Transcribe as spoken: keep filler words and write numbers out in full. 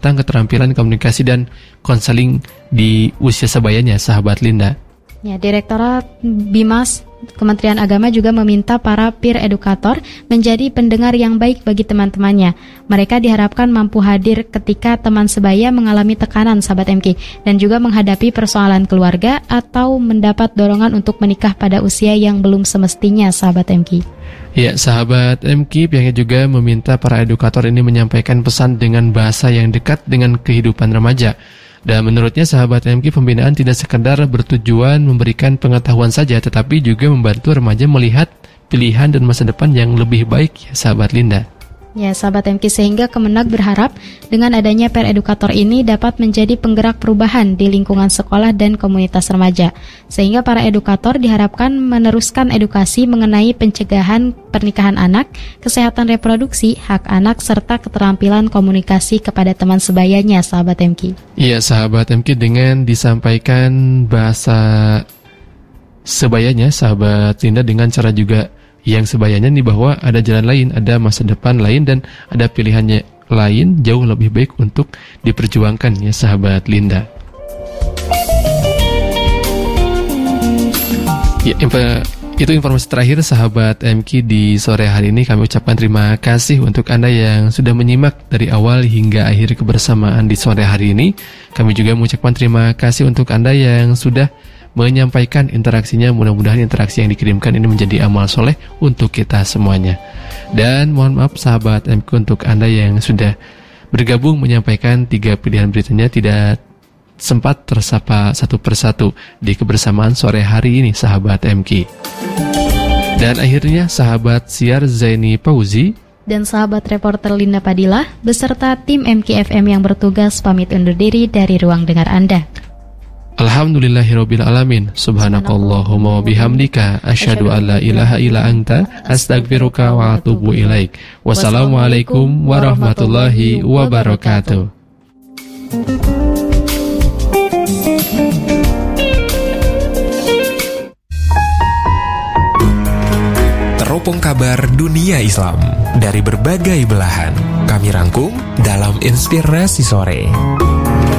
tentang keterampilan komunikasi dan konseling di usia sebayanya, sahabat Linda. Ya, Direktorat Bimas Kementerian Agama juga meminta para peer edukator menjadi pendengar yang baik bagi teman-temannya. Mereka diharapkan mampu hadir ketika teman sebaya mengalami tekanan, sahabat M K, dan juga menghadapi persoalan keluarga atau mendapat dorongan untuk menikah pada usia yang belum semestinya, sahabat M K. Ya, sahabat M K, pihaknya juga meminta para edukator ini menyampaikan pesan dengan bahasa yang dekat dengan kehidupan remaja. Dan menurutnya, sahabat M K, pembinaan tidak sekedar bertujuan memberikan pengetahuan saja, tetapi juga membantu remaja melihat pilihan dan masa depan yang lebih baik, ya sahabat Linda. Ya, sahabat M K, sehingga Kemenag berharap dengan adanya peer edukator ini dapat menjadi penggerak perubahan di lingkungan sekolah dan komunitas remaja. Sehingga para edukator diharapkan meneruskan edukasi mengenai pencegahan pernikahan anak, kesehatan reproduksi, hak anak, serta keterampilan komunikasi kepada teman sebayanya, sahabat M K. Iya, sahabat M K, dengan disampaikan bahasa sebayanya, sahabat Linda, dengan cara juga yang sebayanya nih bahwa ada jalan lain, ada masa depan lain, dan ada pilihannya lain jauh lebih baik untuk diperjuangkan, ya sahabat Linda. Ya, info, itu informasi terakhir sahabat M K di sore hari ini. Kami ucapkan terima kasih untuk Anda yang sudah menyimak dari awal hingga akhir kebersamaan di sore hari ini. Kami juga mengucapkan terima kasih untuk Anda yang sudah menyampaikan interaksinya. Mudah-mudahan interaksi yang dikirimkan ini menjadi amal soleh untuk kita semuanya. Dan mohon maaf sahabat M K untuk Anda yang sudah bergabung menyampaikan tiga pilihan beritanya tidak sempat tersapa satu persatu di kebersamaan sore hari ini, sahabat M K. Dan akhirnya sahabat siar Zaini Pauzi dan sahabat reporter Linda Padilla beserta tim M K F M yang bertugas pamit undur diri dari ruang dengar Anda. Alhamdulillahirabbil alamin. Subhanakallahumma wa bihamdika asyhadu an la ilaha illa anta astaghfiruka wa atubu ilaik. Wassalamualaikum warahmatullahi wabarakatuh. Teropong kabar dunia Islam dari berbagai belahan kami rangkum dalam Inspirasi Sore.